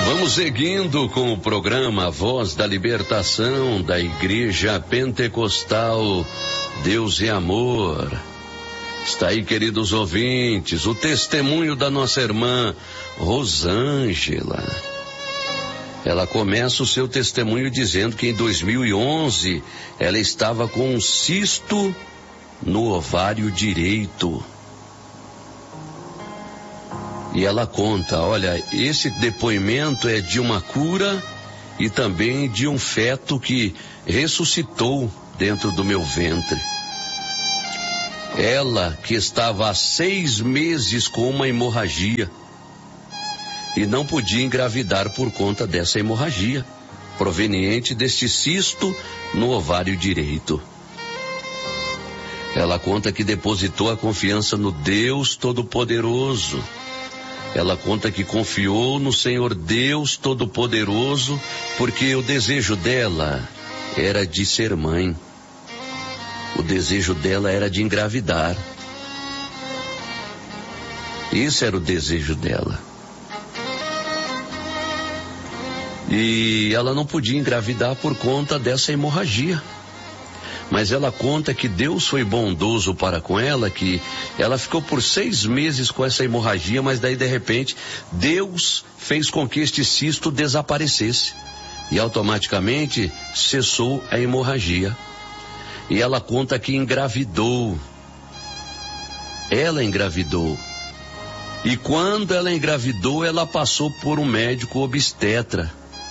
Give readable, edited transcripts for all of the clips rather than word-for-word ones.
Vamos seguindo com o programa Voz da Libertação da Igreja Pentecostal Deus e Amor. Está aí, queridos ouvintes, o testemunho da nossa irmã Rosângela. Ela começa o seu testemunho dizendo que em 2011 ela estava com um cisto no ovário direito. E ela conta, olha, esse depoimento é de uma cura e também de um feto que ressuscitou dentro do meu ventre. Ela que estava há 6 meses com uma hemorragia e não podia engravidar por conta dessa hemorragia, proveniente deste cisto no ovário direito. Ela conta que depositou a confiança no Deus Todo-Poderoso. Ela conta que confiou no Senhor Deus Todo-Poderoso, porque o desejo dela era de ser mãe. O desejo dela era de engravidar. Esse era o desejo dela. E ela não podia engravidar por conta dessa hemorragia. Mas ela conta que Deus foi bondoso para com ela, que ela ficou por 6 meses com essa hemorragia, mas daí de repente Deus fez com que este cisto desaparecesse e automaticamente cessou a hemorragia. E ela conta que engravidou. Ela engravidou. E quando ela engravidou, ela passou por um médico obstetra.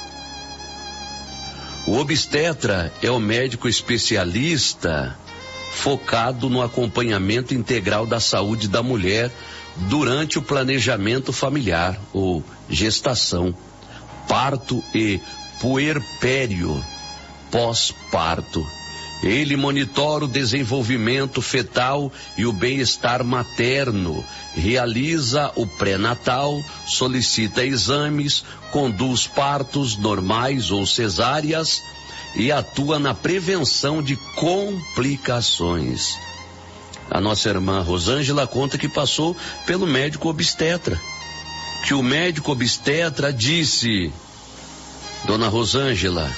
O obstetra é o médico especialista focado no acompanhamento integral da saúde da mulher durante o planejamento familiar, ou gestação, parto e puerpério, pós-parto. Ele monitora o desenvolvimento fetal e o bem-estar materno, realiza o pré-natal, solicita exames, conduz partos normais ou cesáreas e atua na prevenção de complicações. A nossa irmã Rosângela conta que passou pelo médico obstetra, que o médico obstetra disse: Dona Rosângela,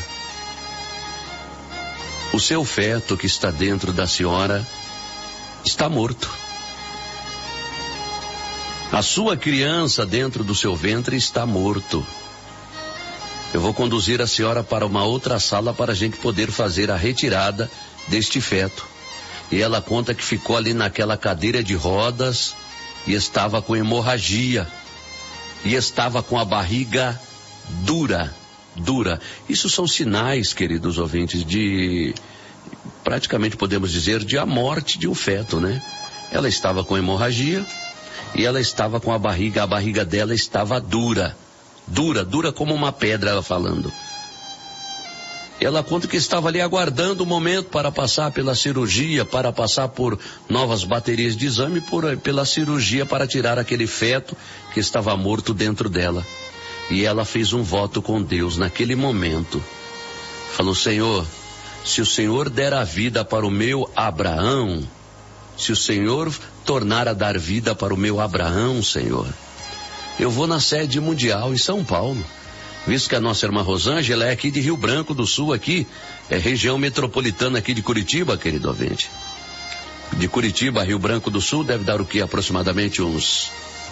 o seu feto que está dentro da senhora está morto. A sua criança dentro do seu ventre está morto. Eu vou conduzir a senhora para uma outra sala para a gente poder fazer a retirada deste feto. E ela conta que ficou ali naquela cadeira de rodas e estava com hemorragia. E estava com a barriga dura. Isso são sinais, queridos ouvintes, de, praticamente podemos dizer, de a morte de um feto, né? Ela estava com hemorragia e ela estava com a barriga dela estava dura como uma pedra, ela falando. Ela conta que estava ali aguardando o momento para passar pela cirurgia, para passar por novas baterias de exame, pela cirurgia para tirar aquele feto que estava morto dentro dela. E ela fez um voto com Deus naquele momento. Falou: Senhor, se o Senhor der a vida para o meu Abraão, se o Senhor tornar a dar vida para o meu Abraão, Senhor, eu vou na sede mundial em São Paulo. Visto que a nossa irmã Rosângela é aqui de Rio Branco do Sul, aqui, é região metropolitana aqui de Curitiba, querido ouvinte. De Curitiba a Rio Branco do Sul deve dar o quê? Aproximadamente uns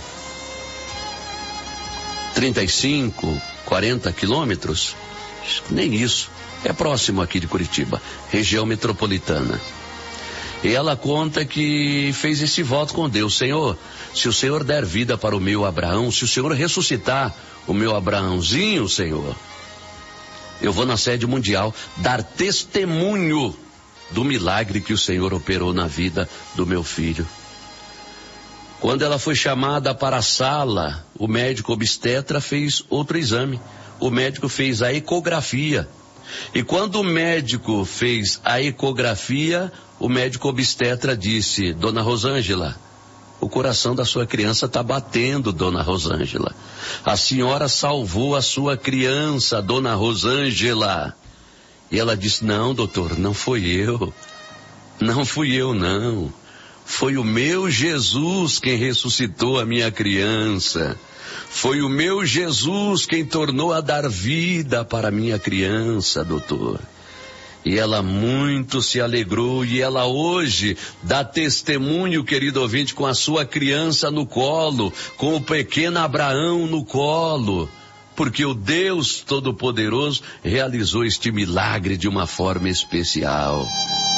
35, 40 quilômetros, nem isso, é próximo aqui de Curitiba, região metropolitana. E ela conta que fez esse voto com Deus: Senhor, se o Senhor der vida para o meu Abraão, se o Senhor ressuscitar o meu Abraãozinho, Senhor, eu vou na sede mundial dar testemunho do milagre que o Senhor operou na vida do meu filho. Quando ela foi chamada para a sala, o médico obstetra fez outro exame. O médico fez a ecografia. E quando o médico fez a ecografia, o médico obstetra disse: Dona Rosângela, o coração da sua criança está batendo, Dona Rosângela. A senhora salvou a sua criança, Dona Rosângela. E ela disse: Não, doutor, não fui eu. Não fui eu, não. Foi o meu Jesus quem ressuscitou a minha criança. Foi o meu Jesus quem tornou a dar vida para minha criança, doutor. E ela muito se alegrou e ela hoje dá testemunho, querido ouvinte, com a sua criança no colo, com o pequeno Abraão no colo. Porque o Deus Todo-Poderoso realizou este milagre de uma forma especial.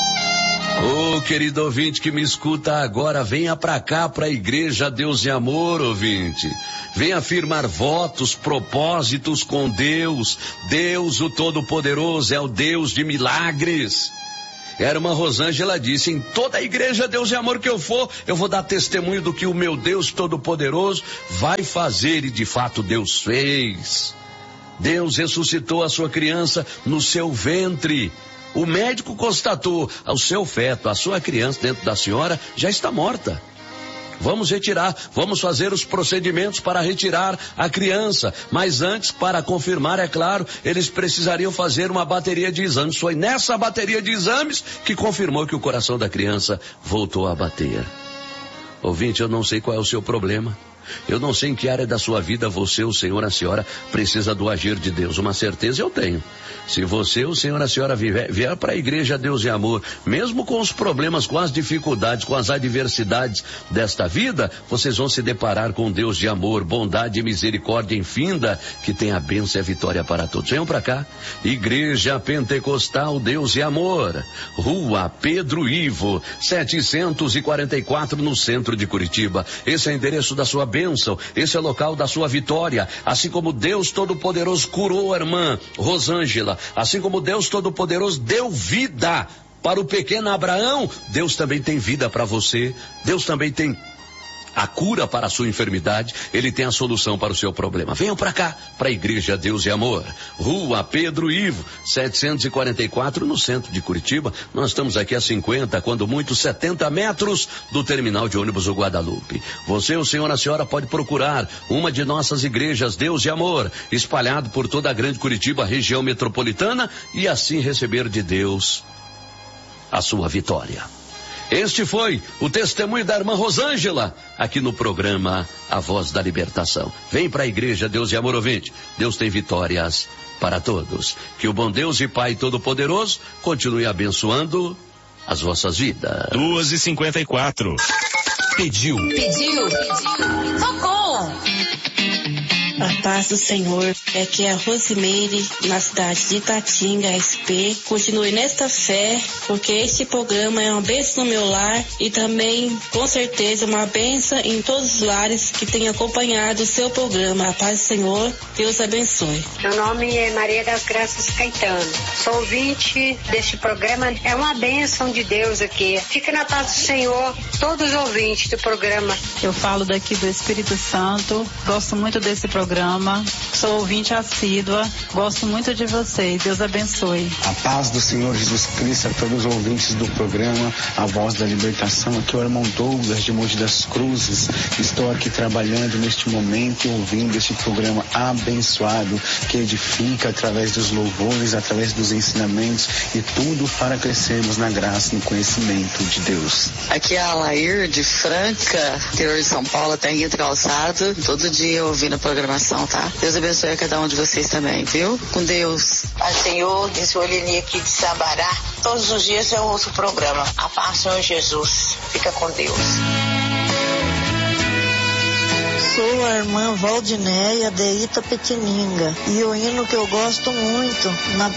Oh, querido ouvinte que me escuta agora, venha pra cá, pra Igreja Deus e Amor, ouvinte. Venha firmar votos, propósitos com Deus. Deus, o Todo-Poderoso, é o Deus de milagres. A irmã Rosângela disse, em toda a Igreja Deus e Amor que eu for, eu vou dar testemunho do que o meu Deus Todo-Poderoso vai fazer, e de fato Deus fez. Deus ressuscitou a sua criança no seu ventre. O médico constatou, o seu feto, a sua criança dentro da senhora já está morta. Vamos retirar, vamos fazer os procedimentos para retirar a criança. Mas antes, para confirmar, é claro, eles precisariam fazer uma bateria de exames. Foi nessa bateria de exames que confirmou que o coração da criança voltou a bater. Ouvinte, eu não sei qual é o seu problema. Eu não sei em que área da sua vida você, o senhor, a senhora, precisa do agir de Deus. Uma certeza eu tenho. Se você, o senhor, a senhora vier para a Igreja Deus e Amor, mesmo com os problemas, com as dificuldades, com as adversidades desta vida, vocês vão se deparar com Deus de amor, bondade e misericórdia infinda, que tem a bênção e a vitória para todos. Venham para cá. Igreja Pentecostal Deus e Amor, Rua Pedro Ivo, 744, no centro de Curitiba. Esse é o endereço da sua bênção, esse é o local da sua vitória. Assim como Deus Todo-Poderoso curou a irmã Rosângela, assim como Deus Todo-Poderoso deu vida para o pequeno Abraão, Deus também tem vida para você. Deus também tem a cura para a sua enfermidade, Ele tem a solução para o seu problema. Venham para cá, para a Igreja Deus e Amor, Rua Pedro Ivo, 744, no centro de Curitiba. Nós estamos aqui a 50, quando muito 70 metros do terminal de ônibus do Guadalupe. Você, o senhor, a senhora pode procurar uma de nossas igrejas Deus e Amor, espalhado por toda a grande Curitiba, região metropolitana, e assim receber de Deus a sua vitória. Este foi o testemunho da irmã Rosângela, aqui no programa A Voz da Libertação. Vem para a Igreja Deus e Amor, ouvinte. Deus tem vitórias para todos. Que o bom Deus e Pai Todo-Poderoso continue abençoando as vossas vidas. 2h54. Pediu. Socorro! A paz do Senhor, é que a Rosimeire, na cidade de Itatinga, SP, continue nesta fé, porque este programa é uma bênção no meu lar e também, com certeza, uma bênção em todos os lares que têm acompanhado o seu programa. A paz do Senhor, Deus abençoe. Meu nome é Maria das Graças Caetano, sou ouvinte deste programa, é uma bênção de Deus aqui. Fica na paz do Senhor, todos os ouvintes do programa. Eu falo daqui do Espírito Santo, gosto muito desse programa, sou ouvinte assídua, gosto muito de vocês, Deus abençoe. A paz do Senhor Jesus Cristo a todos os ouvintes do programa A Voz da Libertação. Aqui é o irmão Douglas de Monte das Cruzes. Estou aqui trabalhando neste momento e ouvindo este programa abençoado que edifica através dos louvores, através dos ensinamentos e tudo para crescermos na graça e no conhecimento de Deus. Aqui é a Lair de Franca, interior de São Paulo, até em Calçado, todo dia ouvindo a programação, tá? Deus abençoe a cada um de vocês também, viu? Com Deus. Pai Senhor, diz o Eleni aqui de Sabará. Todos os dias eu ouço o programa. A paz, Senhor Jesus. Fica com Deus. Sou a irmã Valdinéia de Itapetininga e o hino que eu gosto muito na